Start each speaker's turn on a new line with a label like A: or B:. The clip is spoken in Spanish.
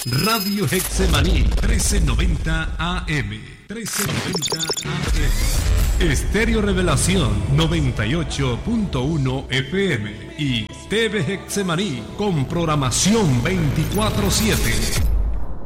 A: Radio Hexemaní 1390 AM. 1390 AM. Estéreo Revelación 98.1 FM. Y TV Hexemaní con programación 24/7.